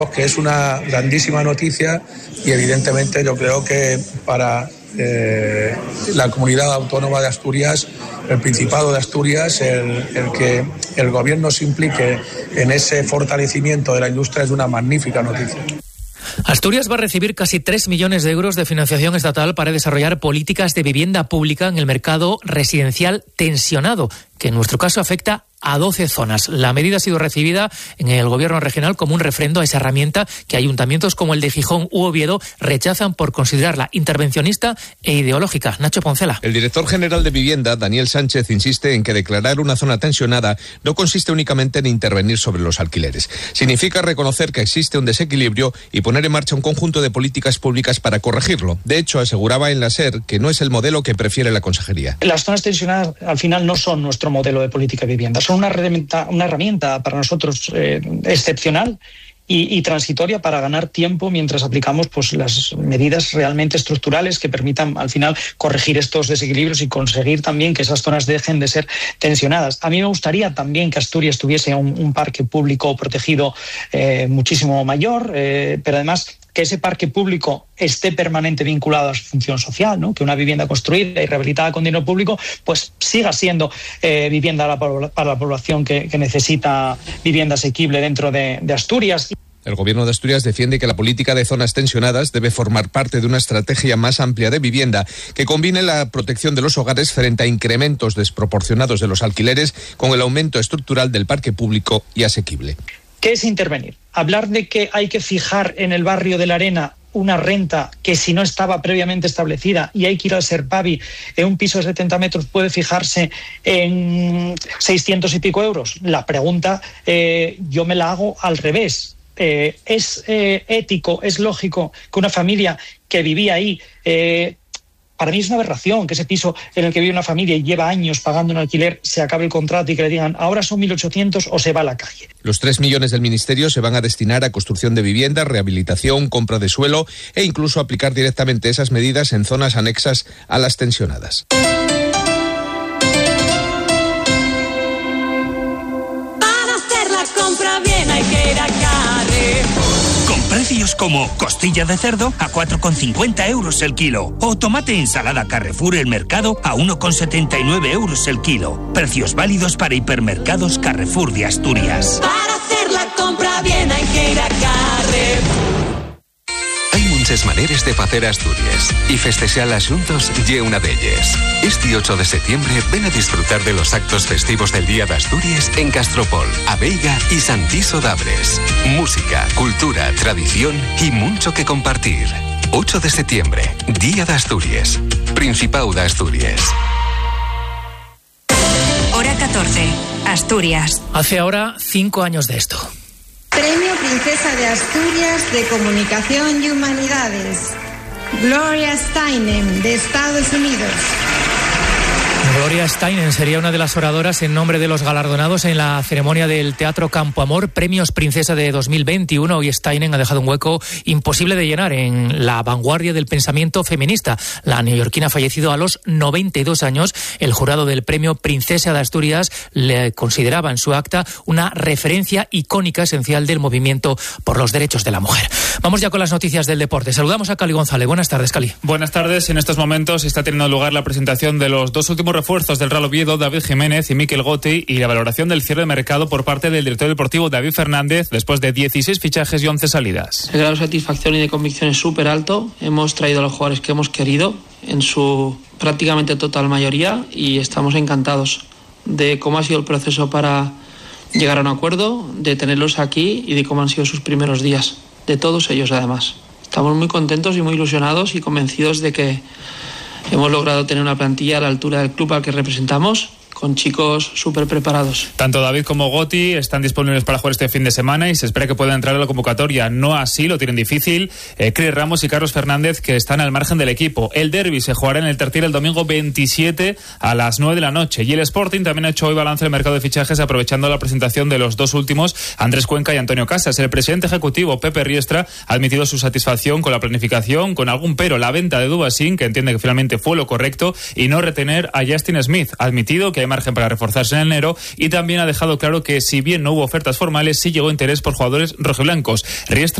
Que es una grandísima noticia y evidentemente yo creo que para la comunidad autónoma de Asturias, el Principado de Asturias, el que el gobierno se implique en ese fortalecimiento de la industria es una magnífica noticia. Asturias va a recibir casi 3 millones de euros de financiación estatal para desarrollar políticas de vivienda pública en el mercado residencial tensionado, que en nuestro caso afecta a 12 zonas. La medida ha sido recibida en el gobierno regional como un refrendo a esa herramienta que ayuntamientos como el de Gijón u Oviedo rechazan por considerarla intervencionista e ideológica. Nacho Poncela. El director general de Vivienda, Daniel Sánchez, insiste en que declarar una zona tensionada no consiste únicamente en intervenir sobre los alquileres. Significa reconocer que existe un desequilibrio y poner en marcha un conjunto de políticas públicas para corregirlo. De hecho, aseguraba en la SER que no es el modelo que prefiere la consejería. Las zonas tensionadas al final no son nuestro modelo de política de vivienda. Son una herramienta para nosotros excepcional y transitoria para ganar tiempo mientras aplicamos las medidas realmente estructurales que permitan al final corregir estos desequilibrios y conseguir también que esas zonas dejen de ser tensionadas. A mí me gustaría también que Asturias tuviese un parque público protegido muchísimo mayor, pero además que ese parque público esté permanente vinculado a su función social, ¿no? Que una vivienda construida y rehabilitada con dinero público pues siga siendo vivienda para la población que necesita vivienda asequible dentro de Asturias. El Gobierno de Asturias defiende que la política de zonas tensionadas debe formar parte de una estrategia más amplia de vivienda que combine la protección de los hogares frente a incrementos desproporcionados de los alquileres con el aumento estructural del parque público y asequible. ¿Qué es intervenir? Hablar de que hay que fijar en el barrio de La Arena una renta que si no estaba previamente establecida y hay que ir al Serpavi, en un piso de 70 metros puede fijarse en 600 y pico euros. La pregunta yo me la hago al revés. ¿Es ético, es lógico que una familia que vivía ahí... Para mí es una aberración que ese piso en el que vive una familia y lleva años pagando un alquiler se acabe el contrato y que le digan ahora son 1.800 o se va a la calle. Los 3 millones del Ministerio se van a destinar a construcción de vivienda, rehabilitación, compra de suelo e incluso aplicar directamente esas medidas en zonas anexas a las tensionadas. Para hacer la compra bien hay que ir a Carrefour. Con precios como costilla de cerdo a 4,50 euros el kilo o tomate ensalada Carrefour El Mercado a 1,79 euros el kilo. Precios válidos para hipermercados Carrefour de Asturias. Para hacer la compra bien hay que ir a Carrefour. Hay muchas maneras de hacer Asturias y festejar asuntos y una de ellas. Este 8 de septiembre ven a disfrutar de los actos festivos del Día de Asturias en Castropol, Abeiga y Santiso d'Abres. Música, cultura, tradición y mucho que compartir. 8 de septiembre, Día de Asturias. Principado de Asturias. Hora 14, Asturias. Hace ahora 5 años de esto. Premio Princesa de Asturias de Comunicación y Humanidades. Gloria Steinem, de Estados Unidos. Gloria Steinem sería una de las oradoras en nombre de los galardonados en la ceremonia del Teatro Campo Amor, Premios Princesa de 2021. Hoy Steinem ha dejado un hueco imposible de llenar en la vanguardia del pensamiento feminista. La neoyorquina ha fallecido a los 92 años. El jurado del Premio Princesa de Asturias le consideraba en su acta una referencia icónica esencial del movimiento por los derechos de la mujer. Vamos ya con las noticias del deporte. Saludamos a Cali González. Buenas tardes, Cali. Buenas tardes. En estos momentos está teniendo lugar la presentación de los dos últimos refuerzos del Real Oviedo, David Jiménez y Mikel Gotti, y la valoración del cierre de mercado por parte del director deportivo David Fernández después de 16 fichajes y 11 salidas. El grado de satisfacción y de convicción es súper alto. Hemos traído a los jugadores que hemos querido en su prácticamente total mayoría y estamos encantados de cómo ha sido el proceso para llegar a un acuerdo, de tenerlos aquí y de cómo han sido sus primeros días, de todos ellos además. Estamos muy contentos y muy ilusionados y convencidos de que hemos logrado tener una plantilla a la altura del club al que representamos, con chicos súper preparados. Tanto David como Gotti están disponibles para jugar este fin de semana y se espera que puedan entrar a la convocatoria. No así, lo tienen difícil Cris Ramos y Carlos Fernández, que están al margen del equipo. El derbi se jugará en el Tertil el domingo 27 a las 9 de la noche. Y el Sporting también ha hecho hoy balance del mercado de fichajes, aprovechando la presentación de los dos últimos, Andrés Cuenca y Antonio Casas. El presidente ejecutivo, Pepe Riestra, ha admitido su satisfacción con la planificación, con algún pero la venta de Dubasín, que entiende que finalmente fue lo correcto, y no retener a Justin Smith. Ha admitido que hay margen para reforzarse en enero, y también ha dejado claro que si bien no hubo ofertas formales, sí llegó interés por jugadores rojiblancos. Riestra